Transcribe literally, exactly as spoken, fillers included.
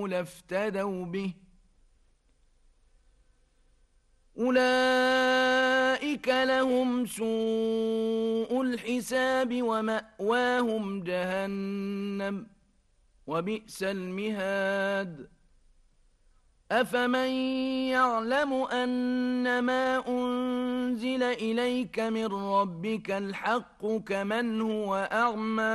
لافتدوا به أولئك لهم سوء الحساب ومأواهم جهنم وبئس المهاد أفمن يعلم أنما أنزل إليك من ربك الحق كمن هو أعمى